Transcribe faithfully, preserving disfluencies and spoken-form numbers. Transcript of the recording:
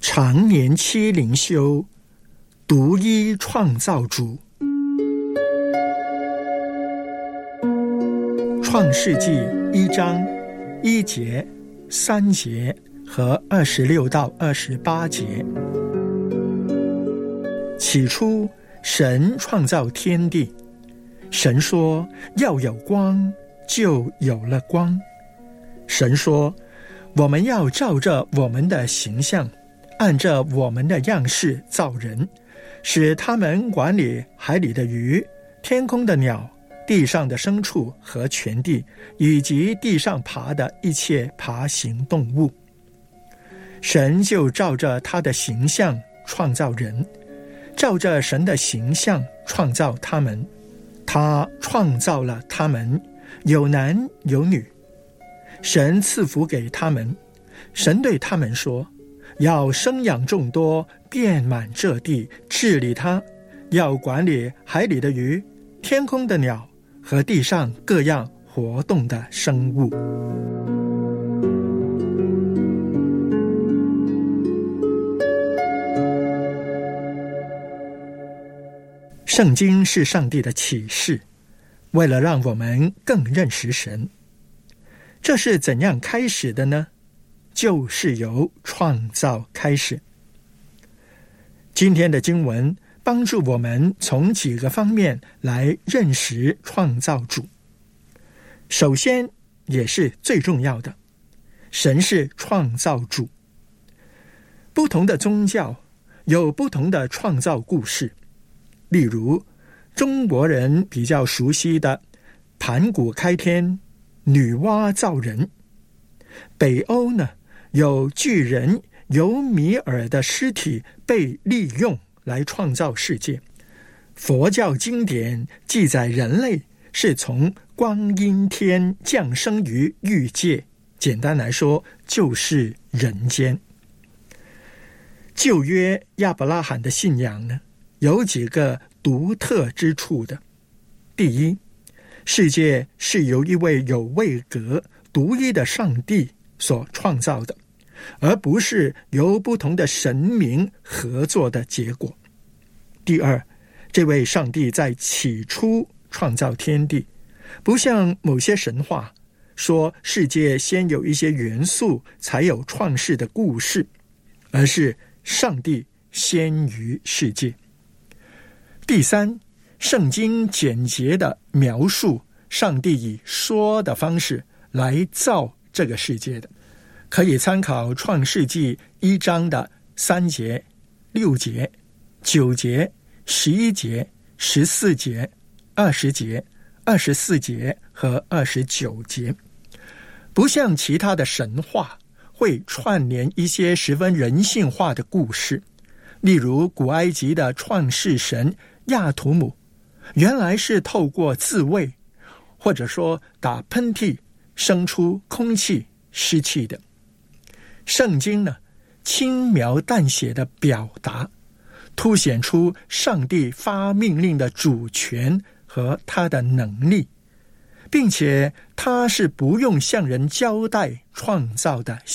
常年期灵修，独一创造主。创世纪一章一节、三节和二十六到二十八节。起初，神创造天地，神说要有光，就有了光。神说，我们要照着我们的形象，按着我们的样式造人，使他们管理海里的鱼、天空的鸟、地上的牲畜和全地，以及地上爬的一切爬行动物。神就照着他的形象创造人，照着神的形象创造他们，他创造了他们，有男有女。神赐福给他们，神对他们说，要生养众多，遍满这地，治理它，要管理海里的鱼、天空的鸟和地上各样活动的生物。圣经是上帝的启示，为了让我们更认识神。这是怎样开始的呢？就是由创造开始。今天的经文帮助我们从几个方面来认识创造主。首先，也是最重要的，神是创造主。不同的宗教有不同的创造故事，例如中国人比较熟悉的盘古开天、女娲造人。北欧呢，有巨人尤米尔的尸体被利用来创造世界。佛教经典记载人类是从光阴天降生于欲界，简单来说就是人间。旧约亚伯拉罕的信仰呢，有几个独特之处的。第一，世界是由一位有位格、独一的上帝所创造的，而不是由不同的神明合作的结果。第二，这位上帝在起初创造天地，不像某些神话说世界先有一些元素才有创世的故事，而是上帝先于世界。第三，圣经简洁地描述上帝以说的方式来造这个世界的，可以参考创世纪一章的三节、六节、九节、十一节、十四节、二十节、二十四节和二十九节。不像其他的神话会串联一些十分人性化的故事，例如古埃及的创世神亚图姆，原来是透过自慰或者说打喷嚏生出空气、湿气的。圣经呢，轻描淡写的表达，凸显出上帝发命令的主权和他的能力，并且他是不用向人交代创造的